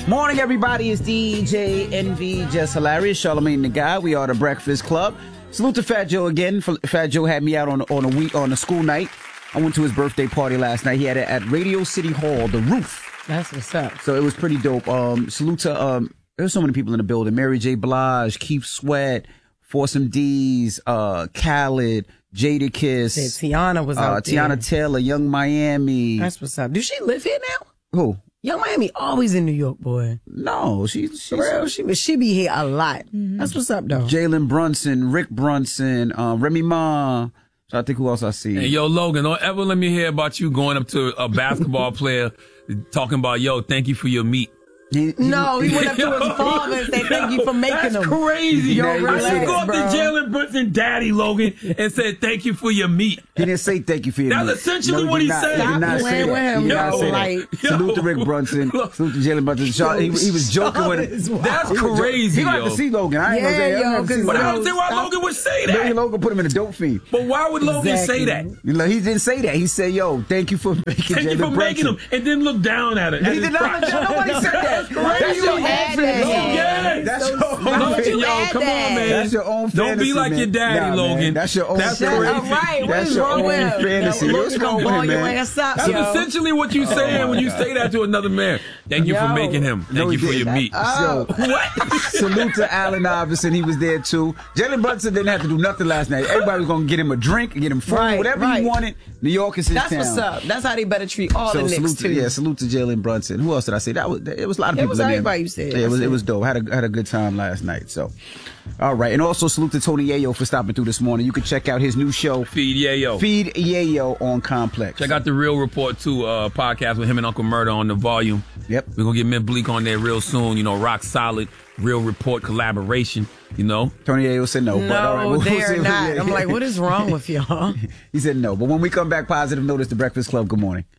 Morning, everybody. It's DJ Envy, Just Hilarious, Charlamagne the Guy. We are the Breakfast Club. Salute to Fat Joe again. Fat Joe had me out on a school night. I went to his birthday party last night. He had it at Radio City Hall, the roof. That's what's up. So it was pretty dope. Salute to there's so many people in the building. Mary J. Blige, Keith Sweat, Foursome D's, Khaled, Jadakiss. Tiana was out there. Tiana Taylor, Young Miami. That's what's up. Do she live here now? Who? Young Miami always in New York, boy. No, she's real. She be here a lot. Mm-hmm. That's what's up, though. Jalen Brunson, Rick Brunson, Remy Ma. So I think who else I see? Hey, yo, Logan, don't ever let me hear about you going up to a basketball player talking about, yo, thank you for your meat. He went up to his father and said, thank you for making them. That's crazy. Yo, I should go up to bro. Jalen Brunson daddy, Logan, and say, thank you for your meat. He didn't say thank you for your meat. That's essentially what he said. He did not say that. He did not say that. Salute to Rick Brunson. Salute to Jalen Brunson. He was joking with it. That's crazy, He got to see Logan. I ain't gonna say that. But I don't see why Logan would say that. Maybe Logan put him in a dope fiend. But why would Logan say that? He didn't say that. He said, yo, thank you for making Jalen Brunson. Thank you for making him. And then look down at it. He did not. Nobody said that. That's crazy. That's your own fantasy. Yo, come on, man. That's your own fantasy. Don't be like your daddy, Logan. Man. That's your own fantasy. All right, That's your own fantasy. What's wrong with him, man? That's essentially what you saying when you say that to another man. Thank you for making him. Thank you for your meat. Salute to Allen Iverson. He was there too. Jalen Brunson didn't have to do nothing last night. Everybody was going to get him a drink, get him food, whatever he wanted. New York is his town. That's what's up. That's how they better treat all the Knicks too. Yeah, salute to Jalen Brunson. Who else did I say? It was a lot of people. It was everybody you said. Yeah, it was dope. Had a good time last night. So, all right, and also salute to Tony Yayo for stopping through this morning. You can check out his new show, Feed Yayo. Feed Yayo on Complex. Check out the Real Report 2 podcast with him and Uncle Murder on the volume. Yep, we're gonna get Mint Bleak on there real soon. You know, rock solid Real Report collaboration. You know, Tony Yayo said no. No, but all right, they're not. I'm like, what is wrong with y'all? He said no. But when we come back, positive notice, the Breakfast Club. Good morning.